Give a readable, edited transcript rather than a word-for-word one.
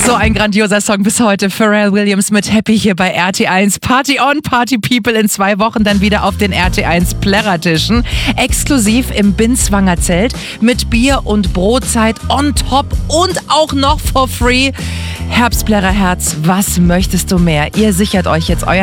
So ein grandioser Song bis heute. Pharrell Williams mit Happy hier bei RT1. Party on, Party People. In 2 Wochen dann wieder auf den RT1 Plärrertischen. Exklusiv im Binswanger Zelt mit Bier und Brotzeit on top und auch noch for free. Herbstplärrerherz, was möchtest du mehr? Ihr sichert euch jetzt euer